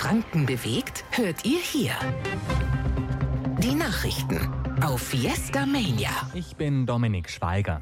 Franken bewegt, hört ihr hier. Die Nachrichten auf Fiesta Mania. Ich bin Dominik Schweiger.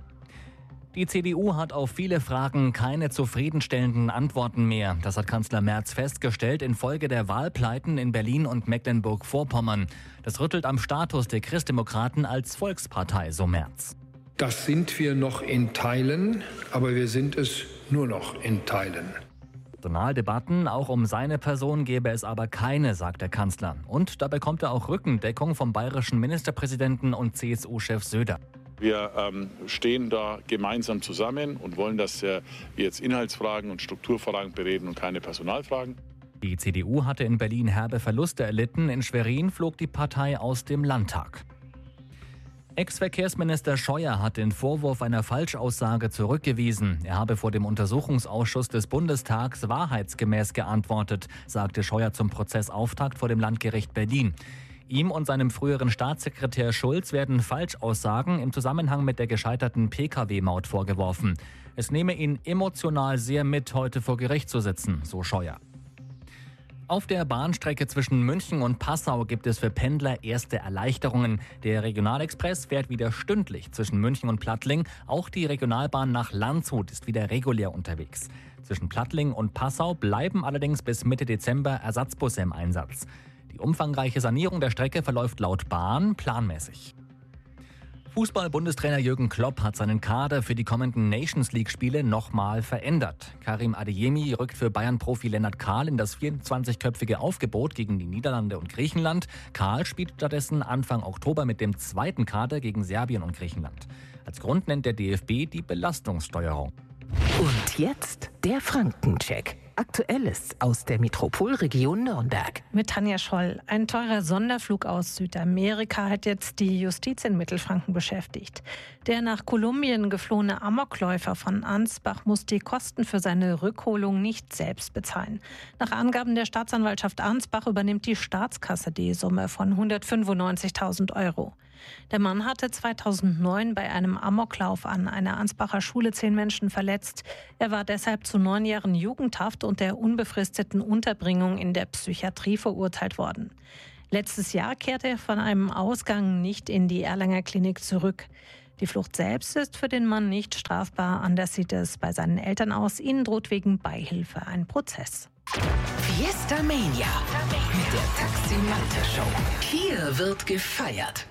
Die CDU hat auf viele Fragen keine zufriedenstellenden Antworten mehr. Das hat Kanzler Merz festgestellt infolge der Wahlpleiten in Berlin und Mecklenburg-Vorpommern. Das rüttelt am Status der Christdemokraten als Volkspartei, so Merz. Das sind wir noch in Teilen, aber wir sind es nur noch in Teilen. Personaldebatten, auch um seine Person gäbe es aber keine, sagt der Kanzler. Und da bekommt er auch Rückendeckung vom bayerischen Ministerpräsidenten und CSU-Chef Söder. Wir stehen da gemeinsam zusammen und wollen, dass wir jetzt Inhaltsfragen und Strukturfragen bereden und keine Personalfragen. Die CDU hatte in Berlin herbe Verluste erlitten. In Schwerin flog die Partei aus dem Landtag. Ex-Verkehrsminister Scheuer hat den Vorwurf einer Falschaussage zurückgewiesen. Er habe vor dem Untersuchungsausschuss des Bundestags wahrheitsgemäß geantwortet, sagte Scheuer zum Prozessauftakt vor dem Landgericht Berlin. Ihm und seinem früheren Staatssekretär Schulz werden Falschaussagen im Zusammenhang mit der gescheiterten Pkw-Maut vorgeworfen. Es nehme ihn emotional sehr mit, heute vor Gericht zu sitzen, so Scheuer. Auf der Bahnstrecke zwischen München und Passau gibt es für Pendler erste Erleichterungen. Der Regionalexpress fährt wieder stündlich zwischen München und Plattling. Auch die Regionalbahn nach Landshut ist wieder regulär unterwegs. Zwischen Plattling und Passau bleiben allerdings bis Mitte Dezember Ersatzbusse im Einsatz. Die umfangreiche Sanierung der Strecke verläuft laut Bahn planmäßig. Fußball-Bundestrainer Jürgen Klopp hat seinen Kader für die kommenden Nations-League-Spiele nochmal verändert. Karim Adeyemi rückt für Bayern-Profi Lennart Kahl in das 24-köpfige Aufgebot gegen die Niederlande und Griechenland. Kahl spielt stattdessen Anfang Oktober mit dem zweiten Kader gegen Serbien und Griechenland. Als Grund nennt der DFB die Belastungssteuerung. Und jetzt der Frankencheck. Aktuelles aus der Metropolregion Nürnberg. Mit Tanja Scholl. Ein teurer Sonderflug aus Südamerika hat jetzt die Justiz in Mittelfranken beschäftigt. Der nach Kolumbien geflohene Amokläufer von Ansbach muss die Kosten für seine Rückholung nicht selbst bezahlen. Nach Angaben der Staatsanwaltschaft Ansbach übernimmt die Staatskasse die Summe von 195.000 €. Der Mann hatte 2009 bei einem Amoklauf an einer Ansbacher Schule 10 Menschen verletzt. Er war deshalb zu 9 Jahren Jugendhaft und der unbefristeten Unterbringung in der Psychiatrie verurteilt worden. Letztes Jahr kehrte er von einem Ausgang nicht in die Erlanger Klinik zurück. Die Flucht selbst ist für den Mann nicht strafbar. Anders sieht es bei seinen Eltern aus. Ihnen droht wegen Beihilfe ein Prozess. Fiesta Mania mit der Taxi Malte Show. Hier wird gefeiert.